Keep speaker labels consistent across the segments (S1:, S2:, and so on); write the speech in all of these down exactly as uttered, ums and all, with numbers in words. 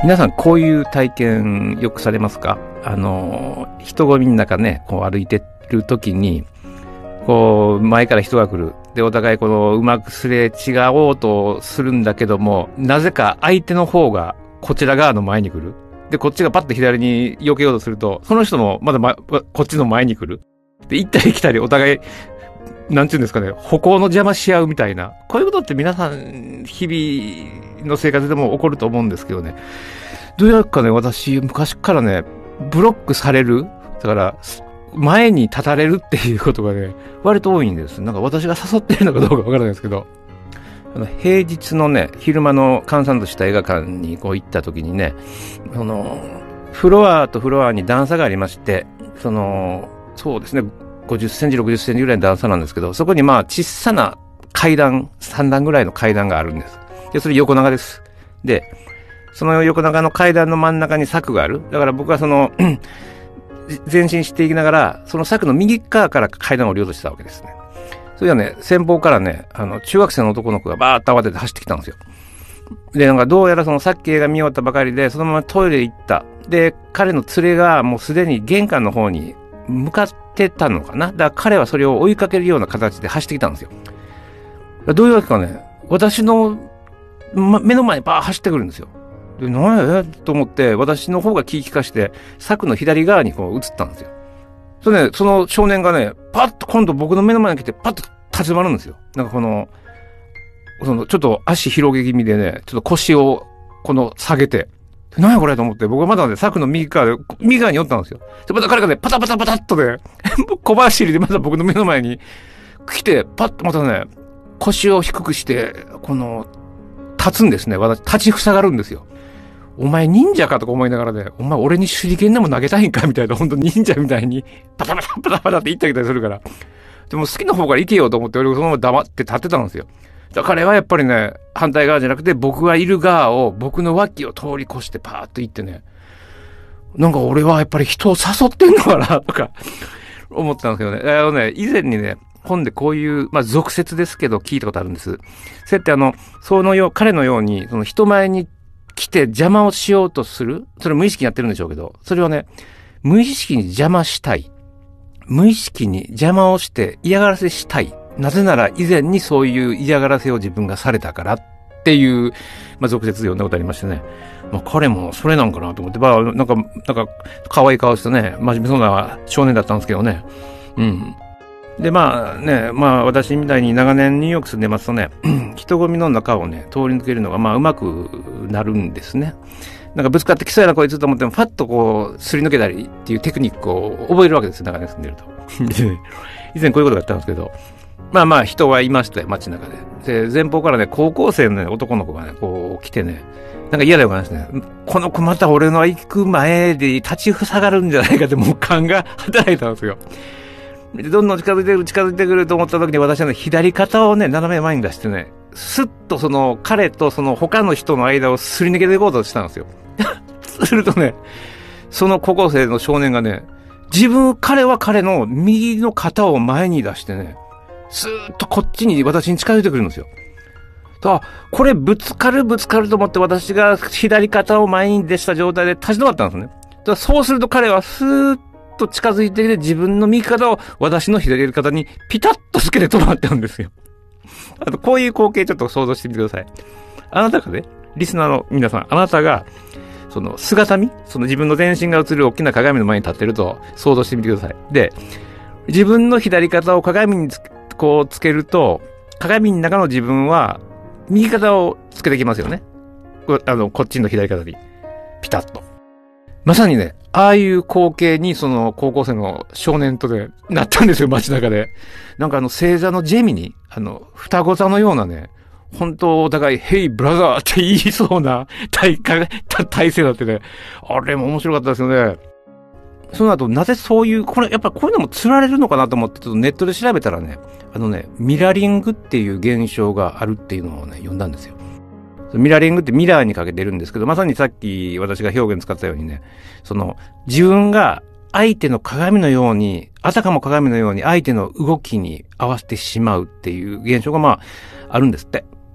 S1: 皆さんこういう体験よくされますか？あの、人混みの中ね、こう歩いてる時に、こう前から人が来る。で、お互いこのうまくすれ違おうとするんだけども、なぜか相手の方がこちら側の前に来る。で、こっちがパッと左に避けようとすると、その人もまだ、ま、こっちの前に来る。で、行ったり来たりお互い、なんていうんですかね、歩行の邪魔し合うみたいな。こういうことって皆さん、日々の生活でも起こると思うんですけどね。どうやらかね、私、昔からね、ブロックされる。だから、前に立たれるっていうことがね、割と多いんです。なんか私が誘ってるのかどうかわからないですけど、あの平日のね、昼間の閑散とした映画館にこう行った時にね、その、フロアとフロアに段差がありまして、その、そうですね、ごじゅっセンチ、ろくじゅっセンチぐらいの段差なんですけど、そこにまあ小さな階段、さん段ぐらいの階段があるんです。で、それ横長です。で、その横長の階段の真ん中に柵がある。だから僕はその、前進していきながら、その柵の右側から階段を降りようとしてたわけですね。それはね、先方からね、あの、中学生の男の子がバーッと慌てて走ってきたんですよ。で、なんかどうやらそのさっき映画見終わったばかりで、そのままトイレ行った。で、彼の連れがもうすでに玄関の方に向かってたのかな。だから彼はそれを追いかけるような形で走ってきたんですよ。どういうわけかね、私の、ま、目の前にバーッ走ってくるんですよ。で、何やと思って、私の方が気利かして、柵の左側にこう映ったんですよ。それね、その少年がね、パッと今度僕の目の前に来て、パッと立ち止まるんですよ。なんかこの、その、ちょっと足広げ気味でね、ちょっと腰を、この、下げて、何やこれと思って、僕はまだね、柵の右側で、右側に寄ったんですよ。で、また彼がね、パタパタパタっとね、小走りでまた僕の目の前に来て、パッとまたね、腰を低くして、この、立つんですね。私、立ちふさがるんですよ。お前忍者かとか思いながらね、お前俺に手裏剣でも投げたいんかみたいな、ほんと忍者みたいに、パタパタパタパタって言ったり来たりするから。でも好きな方から行けようと思って、俺がそのまま黙って立ってたんですよ。だから彼はやっぱりね、反対側じゃなくて、僕がいる側を、僕の脇を通り越してパーッと行ってね、なんか俺はやっぱり人を誘ってんのかな、とか、思ってたんですけどね。あのね、以前にね、本でこういう、まあ、俗説ですけど聞いたことあるんです。そうやってあの、そのよう、彼のように、その人前に来て邪魔をしようとする。それ無意識にやってるんでしょうけど、それをね、無意識に邪魔したい。無意識に邪魔をして嫌がらせしたい。なぜなら以前にそういう嫌がらせを自分がされたからっていう、まあ、俗説読んだことありましてね。まあ、彼もそれなんかなと思って、まあ、なんか、なんか、可愛い顔してね、真面目そうな少年だったんですけどね。うん。で、まあね、まあ私みたいに長年ニューヨーク住んでますとね、人混みの中をね、通り抜けるのがまあうまくなるんですね。なんかぶつかってきそうやなこいつと思っても、ファッとこう、すり抜けたりっていうテクニックを覚えるわけですよ、長年住んでると。以前こういうことがあったんですけど、まあまあ人はいましたよ、街中で。で、前方からね、高校生の、ね、男の子がね、こう来てね、なんか嫌だよかなね。この子また俺の行く前で立ちふさがるんじゃないかってもう勘が働いたんですよ。どんどん近づいてくる、近づいてくると思った時に私はね、左肩をね、斜め前に出してね、スッとその彼とその他の人の間をすり抜けていこうとしたんですよ。するとね、その高校生の少年がね、自分、彼は彼の右の肩を前に出してね、スーッとこっちに私に近づいてくるんですよ。あ、これぶつかるぶつかると思って私が左肩を前に出した状態で立ち止まったんですね。だそうすると彼はスーッと近づいてきて自分の右肩を私の左肩にピタッとつけて止まってるんですよ。あとこういう光景ちょっと想像してみてください。あなたがね、リスナーの皆さん、あなたがその姿見、その自分の全身が映る大きな鏡の前に立ってると想像してみてください。で、自分の左肩を鏡につこうつけると、鏡の中の自分は右肩をつけてきますよね。こあの、こっちの左肩に。ピタッと。まさにね、ああいう光景にその高校生の少年とでなったんですよ、街中で。なんかあの星座のジェミニ、あの、双子座のようなね、本当お互い、ヘイブラザーって言いそうな体感、体勢だってね、あれも面白かったですよね。その後、なぜそういう、これ、やっぱこういうのも釣られるのかなと思って、ちょっとネットで調べたらね、あのね、ミラリングっていう現象があるっていうのをね、読んだんですよ。ミラリングってミラーにかけてるんですけど、まさにさっき私が表現使ったようにね、その、自分が相手の鏡のように、あたかも鏡のように相手の動きに合わせてしまうっていう現象がまあ、あるんですって。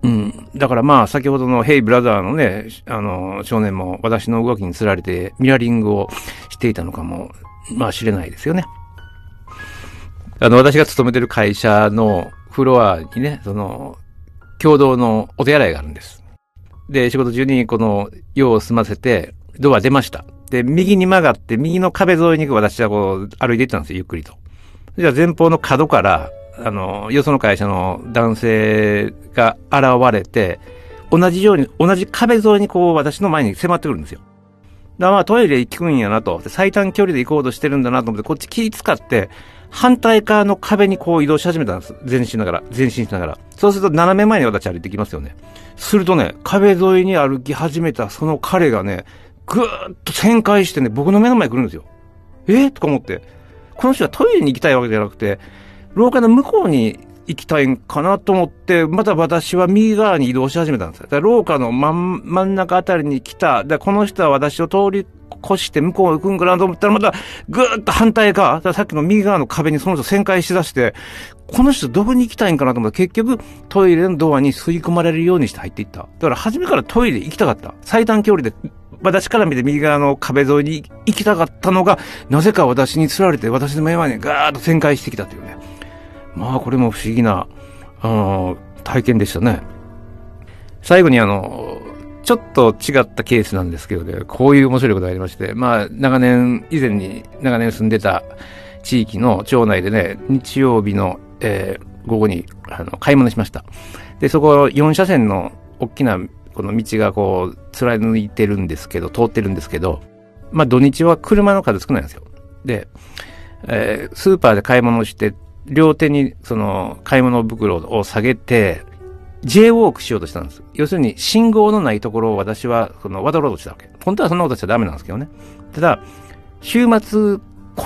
S1: うん。だからまあ、先ほどのヘイブラザーのね、あの、少年も私の動きにつられてミラーリングをしていたのかも、まあ知れないですよね。あの、私が勤めてる会社のフロアにね、その、共同のお手洗いがあるんです。で、仕事中にこの、用を済ませて、ドア出ました。で、右に曲がって、右の壁沿いに私はこう、歩いていったんですよ、ゆっくりと。じゃあ前方の角から、あの、よその会社の男性が現れて、同じように、同じ壁沿いにこう、私の前に迫ってくるんですよ。だからまあトイレ行くんやなと、最短距離で行こうとしてるんだなと思って、こっち気使って、反対側の壁にこう移動し始めたんです。前進しながら、前進しながら。そうすると斜め前に私歩いてきますよね。するとね、壁沿いに歩き始めたその彼がね、ぐーっと旋回してね、僕の目の前に来るんですよ。えー、とか思って。この人はトイレに行きたいわけじゃなくて、廊下の向こうに行きたいんかなと思って、また私は右側に移動し始めたんですよ。だから廊下の真ん、真ん中あたりに来た。で、この人は私を通り越して向こう行くんかなと思ったら、またぐーっと反対側、さっきの右側の壁にその人旋回しだして、この人どこに行きたいんかなと思ったら、結局トイレのドアに吸い込まれるようにして入っていった。だから初めからトイレ行きたかった。最短距離で、私から見て右側の壁沿いに行きたかったのが、なぜか私に釣られて私の目の前にガーッと旋回してきたというね。まあこれも不思議な、あの、体験でしたね。最後にあの、ちょっと違ったケースなんですけどね、こういう面白いことがありまして、まあ長年、以前に長年住んでた地域の町内でね、日曜日の、えー、午後にあの買い物しました。で、そこよん車線の大きなこの道がこう貫いてるんですけど、通ってるんですけど、まあ土日は車の数少ないんですよ。で、えー、スーパーで買い物して、両手にその買い物袋を下げて、J ウォークしようとしたんです。要するに信号のないところを私はその渡ろうとしたわけ。本当はそんなことしちゃダメなんですけどね。ただ、週末